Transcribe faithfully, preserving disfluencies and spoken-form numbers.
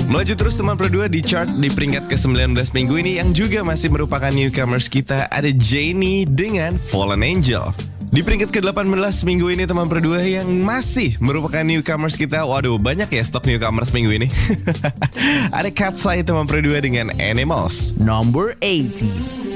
Melaju terus teman Pro dua di chart di peringkat ke sembilan belas minggu ini yang juga masih merupakan newcomers kita, ada Jennie dengan Fallen Angel. Di peringkat ke delapan belas minggu ini teman Pro dua yang masih merupakan newcomers kita. Waduh, banyak ya stok newcomers minggu ini. Ada Katseye teman Pro dua dengan Animals. Number eighteen.